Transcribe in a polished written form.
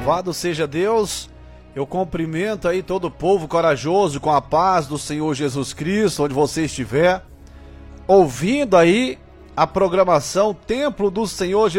Louvado seja Deus. Eu cumprimento aí todo o povo corajoso com a paz do Senhor Jesus Cristo, onde você estiver, ouvindo aí a programação Templo do Senhor Jesus